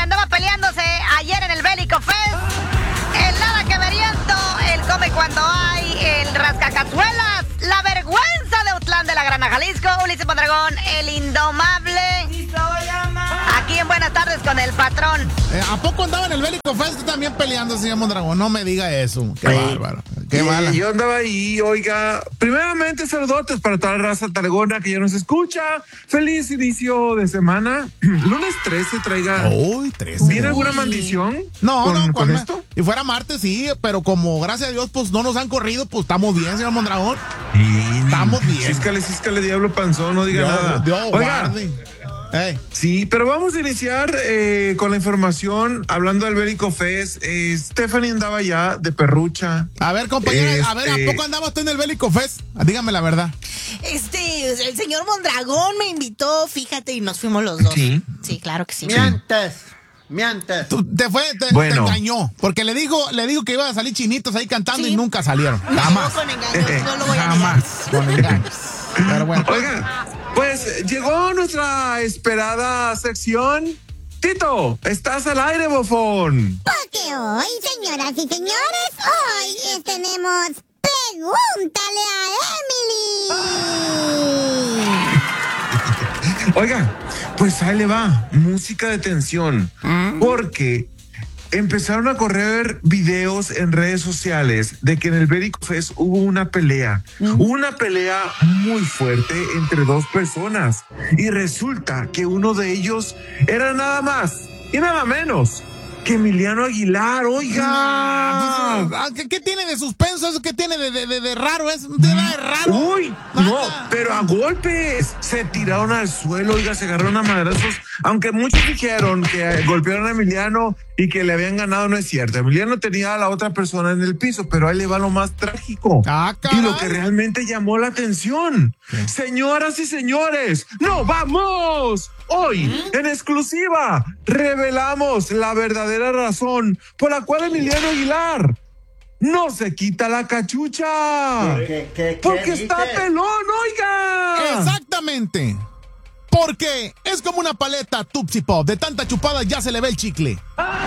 andaba peleándose ayer en el Bélico Fest. El nada que veriento, el come cuando hay, el rascacazuelas, la vergüenza de Utlán de la Grana Jalisco, Ulises Mondragón, el indomable. Aquí en Buenas Tardes con el patrón. ¿A poco andaba en el Bélico Fest también peleando, señor Mondragón? No me diga eso. Qué bárbaro. Qué mala. Yo andaba ahí, oiga. Primeramente, saludotes para toda la raza talegona que ya nos escucha. Feliz inicio de semana. Lunes 13, traiga. Uy, 13. ¿Viene alguna maldición? No, ¿Con esto? Y fuera martes, sí, pero como gracias a Dios, pues no nos han corrido, pues estamos bien, señor Mondragón. Estamos bien. Císcale, diablo panzón, no diga nada. Dios guarde. Hey. Sí, pero vamos a iniciar con la información hablando del Bélico Fest. Stephanie andaba ya de perrucha. A ver, compañera, ¿a poco andaba usted en el Bélico Fest? Dígame la verdad. El señor Mondragón me invitó, fíjate, y nos fuimos los dos. Sí. Sí, claro que sí. Mientes. Te engañó, porque le dijo que iban a salir chinitos ahí cantando y nunca salieron. Jamás. No, con engaños, no lo voy a Jamás con engaños. Pero bueno. Oiga, pues llegó nuestra esperada sección. Tito, estás al aire, bofón. Porque hoy, señoras y señores, hoy tenemos Pregúntale a Emily. Oiga, pues ahí le va, música de tensión, porque empezaron a correr videos en redes sociales de que en el Bélico Fest hubo una pelea muy fuerte entre dos personas, y resulta que uno de ellos era nada más y nada menos que Emiliano Aguilar. Oiga, ¿qué tiene de suspenso eso? ¿Qué tiene de raro? ¿Es de raro? Uy, no, pero a golpes se tiraron al suelo, oiga, se agarraron a madrazos, aunque muchos dijeron que golpearon a Emiliano y que le habían ganado. No es cierto. Emiliano tenía a la otra persona en el piso, pero ahí le va lo más trágico y lo que realmente llamó la atención. Señoras y señores, ¡no vamos! Hoy, en exclusiva, revelamos la verdadera razón por la cual Emiliano Aguilar no se quita la cachucha. Porque está pelón, oiga. Exactamente. Porque es como una paleta Tupsi Pop. De tanta chupada ya se le ve el chicle.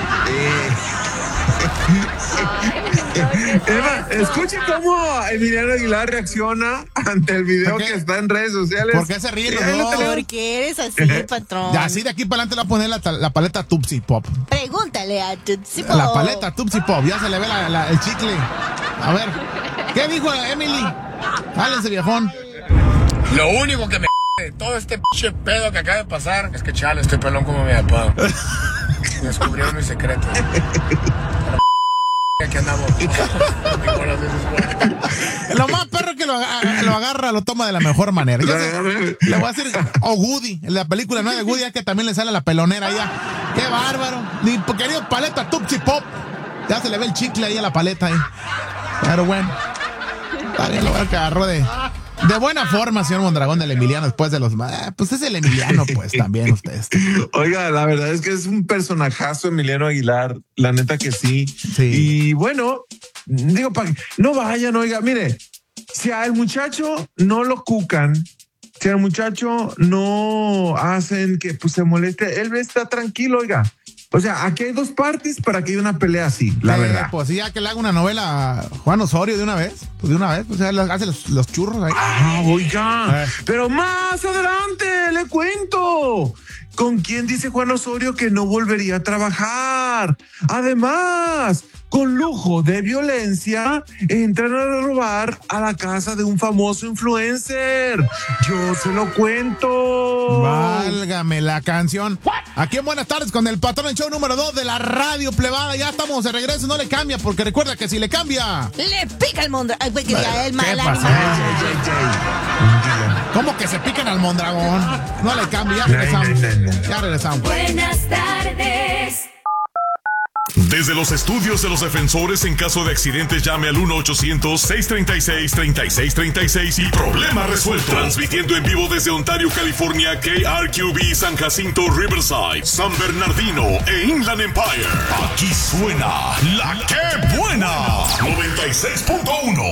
Eva, escuche cómo Emiliano Aguilar reacciona ante el video que está en redes sociales. ¿Por qué se ríe? ¿Por qué eres así, patrón? Ya, así de aquí para adelante le voy a poner la paleta Tupsi Pop. Pregúntale a Tupsi Pop. La paleta Tupsi Pop, ya se le ve el chicle. A ver, ¿qué dijo Emily? Hálense, viejón. Lo único que me de todo este pedo que acaba de pasar es que chale, estoy pelón como mi papá. Descubrieron mi secreto. Aquí andamos. Lo más perro que lo agarra, lo toma de la mejor manera. Le voy a decir, Woody, en la película no de Woody, es que también le sale la pelonera allá. ¡Qué bárbaro! Ni querido paleta Tupsi Pop. Ya se le ve el chicle ahí a la paleta ahí. Pero bueno. Está bien, lo que agarró de buena forma, señor Mondragón, del Emiliano después de los... pues es el Emiliano, pues, también ustedes. Oiga, la verdad es que es un personajazo Emiliano Aguilar, la neta que sí. Y bueno, digo, no vayan, oiga, mire, si al muchacho no lo cucan, si al muchacho no hacen que pues se moleste, él está tranquilo, oiga. O sea, aquí hay dos partes para que haya una pelea así, la verdad. Pues sí, ya que le haga una novela a Juan Osorio de una vez. Pues de una vez, o sea, hace los churros ahí. Oiga. Pero más adelante le cuento. ¿Con quién dice Juan Osorio que no volvería a trabajar? Además, con lujo de violencia, entran a robar a la casa de un famoso influencer. Yo se lo cuento. Válgame la canción. Aquí en Buenas Tardes con el patrón, el show número 2 de la radio plebada. Ya estamos de regreso, no le cambia, porque recuerda que si le cambia... Le pica el Mondragón. ¿Qué pasa? ¿Cómo que se pican al Mondragón? No le cambia, ya regresamos. Buenas tardes. Desde los estudios de los defensores, en caso de accidentes, llame al 1-800-636-3636 y problema resuelto. Transmitiendo en vivo desde Ontario, California, KRQB, San Jacinto, Riverside, San Bernardino e Inland Empire. Aquí suena La Que Buena 96.1.